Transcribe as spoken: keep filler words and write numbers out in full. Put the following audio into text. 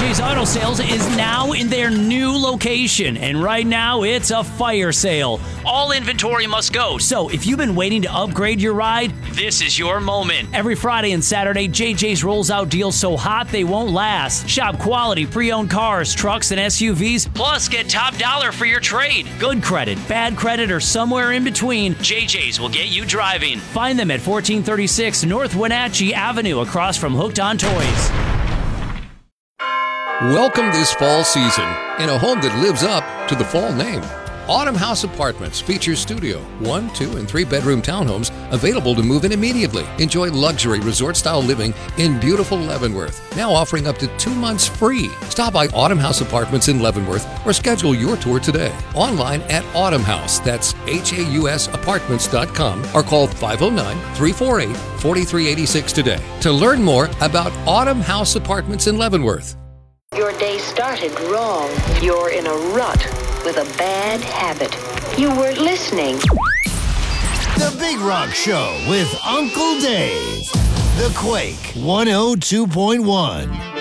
J's Auto Sales is now in their new location, and right now it's a fire sale. All inventory must go, so if you've been waiting to upgrade your ride, this is your moment. Every Friday and Saturday, J J's rolls out deals so hot they won't last. Shop quality pre-owned cars, trucks, and S U Vs, plus get top dollar for your trade. Good credit, bad credit, or somewhere in between, J J's will get you driving. Find them at fourteen thirty-six North Wenatchee Avenue across from Hooked on Toys. Welcome this fall season in a home that lives up to the fall name. Autumn House Apartments features studio, one, two, and three bedroom townhomes available to move in immediately. Enjoy luxury resort-style living in beautiful Leavenworth, now offering up to two months free. Stop by Autumn House Apartments in Leavenworth or schedule your tour today. Online at Autumn House, that's H A U S apartments dot com, or call five oh nine, three four eight, four three eight six today to learn more about Autumn House Apartments in Leavenworth. Your day started wrong. You're in a rut with a bad habit. You weren't listening. The Big Rock Show with Uncle Dave. The Quake one oh two point one.